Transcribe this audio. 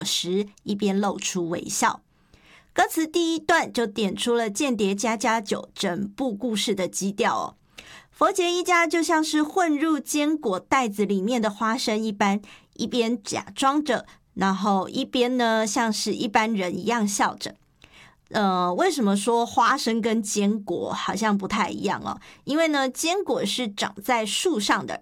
时，一边露出微笑。歌词第一段就点出了间谍家家酒整部故事的基调哦。佛杰一家就像是混入坚果袋子里面的花生一般，一边假装着，然后一边呢像是一般人一样笑着。为什么说花生跟坚果好像不太一样哦？因为呢，坚果是长在树上的，